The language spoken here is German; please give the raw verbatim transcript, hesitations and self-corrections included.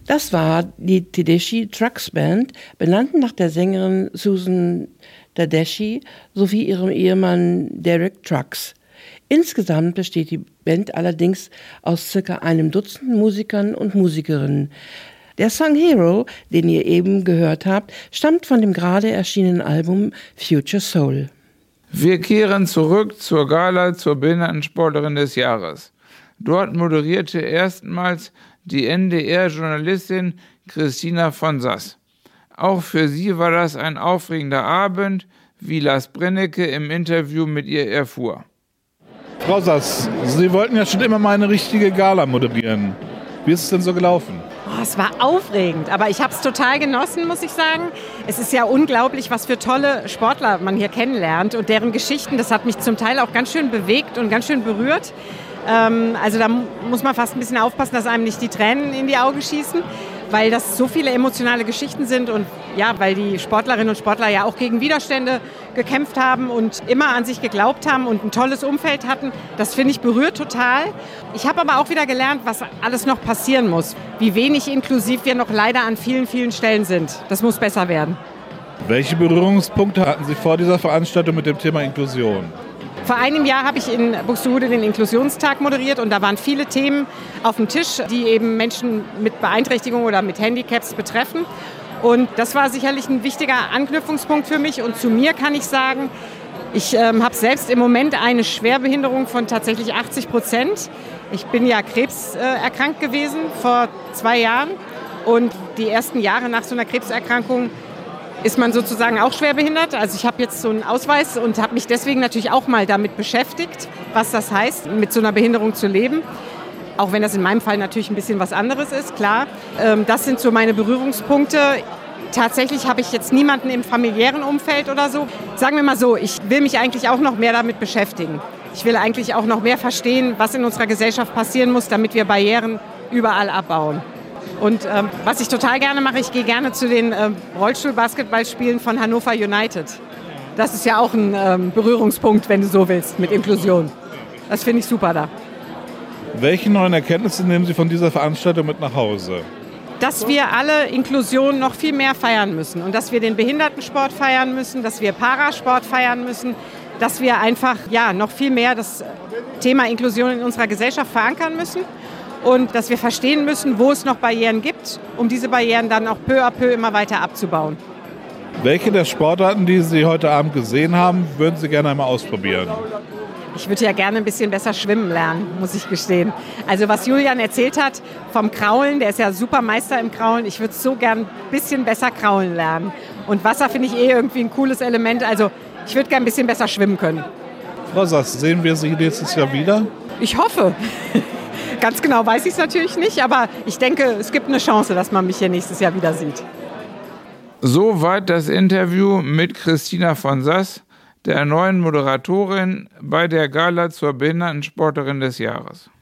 Das war die Tedeschi Trucks Band, benannt nach der Sängerin Susan Tedeschi sowie ihrem Ehemann Derek Trucks. Insgesamt besteht die Band allerdings aus circa einem Dutzend Musikern und Musikerinnen. Der Song Hero, den ihr eben gehört habt, stammt von dem gerade erschienenen Album Future Soul. Wir kehren zurück zur Gala zur Behindertensportlerin des Jahres. Dort moderierte erstmals die N D R-Journalistin Christina von Sass. Auch für sie war das ein aufregender Abend, wie Lars Brennecke im Interview mit ihr erfuhr. Frau Sass, Sie wollten ja schon immer mal eine richtige Gala moderieren. Wie ist es denn so gelaufen? Oh, es war aufregend, aber ich habe es total genossen, muss ich sagen. Es ist ja unglaublich, was für tolle Sportler man hier kennenlernt und deren Geschichten, das hat mich zum Teil auch ganz schön bewegt und ganz schön berührt. Ähm, also da muss man fast ein bisschen aufpassen, dass einem nicht die Tränen in die Augen schießen, weil das so viele emotionale Geschichten sind und ja, weil die Sportlerinnen und Sportler ja auch gegen Widerstände gekämpft haben und immer an sich geglaubt haben und ein tolles Umfeld hatten. Das finde ich berührt total. Ich habe aber auch wieder gelernt, was alles noch passieren muss. Wie wenig inklusiv wir noch leider an vielen, vielen Stellen sind. Das muss besser werden. Welche Berührungspunkte hatten Sie vor dieser Veranstaltung mit dem Thema Inklusion? Vor einem Jahr habe ich in Buxtehude den Inklusionstag moderiert und da waren viele Themen auf dem Tisch, die eben Menschen mit Beeinträchtigung oder mit Handicaps betreffen. Und das war sicherlich ein wichtiger Anknüpfungspunkt für mich. Und zu mir kann ich sagen, ich ähm, habe selbst im Moment eine Schwerbehinderung von tatsächlich achtzig Prozent. Ich bin ja krebserkrankt gewesen vor zwei Jahren. Und die ersten Jahre nach so einer Krebserkrankung ist man sozusagen auch schwerbehindert. Also ich habe jetzt so einen Ausweis und habe mich deswegen natürlich auch mal damit beschäftigt, was das heißt, mit so einer Behinderung zu leben. Auch wenn das in meinem Fall natürlich ein bisschen was anderes ist, klar. Das sind so meine Berührungspunkte. Tatsächlich habe ich jetzt niemanden im familiären Umfeld oder so. Sagen wir mal so, ich will mich eigentlich auch noch mehr damit beschäftigen. Ich will eigentlich auch noch mehr verstehen, was in unserer Gesellschaft passieren muss, damit wir Barrieren überall abbauen. Und ähm, was ich total gerne mache, ich gehe gerne zu den ähm, Rollstuhl-Basketballspielen von Hannover United. Das ist ja auch ein ähm, Berührungspunkt, wenn du so willst, mit Inklusion. Das finde ich super da. Welche neuen Erkenntnisse nehmen Sie von dieser Veranstaltung mit nach Hause? Dass wir alle Inklusion noch viel mehr feiern müssen und dass wir den Behindertensport feiern müssen, dass wir Parasport feiern müssen, dass wir einfach ja, noch viel mehr das Thema Inklusion in unserer Gesellschaft verankern müssen. Und dass wir verstehen müssen, wo es noch Barrieren gibt, um diese Barrieren dann auch peu à peu immer weiter abzubauen. Welche der Sportarten, die Sie heute Abend gesehen haben, würden Sie gerne einmal ausprobieren? Ich würde ja gerne ein bisschen besser schwimmen lernen, muss ich gestehen. Also was Julian erzählt hat vom Kraulen, der ist ja super Meister im Kraulen. Ich würde so gern ein bisschen besser kraulen lernen. Und Wasser finde ich eh irgendwie ein cooles Element. Also ich würde gern ein bisschen besser schwimmen können. Frau Sass, sehen wir Sie nächstes Jahr wieder? Ich hoffe. Ganz genau weiß ich es natürlich nicht, aber ich denke, es gibt eine Chance, dass man mich hier nächstes Jahr wieder sieht. Soweit das Interview mit Christina von Sass, der neuen Moderatorin bei der Gala zur Behindertensportlerin des Jahres.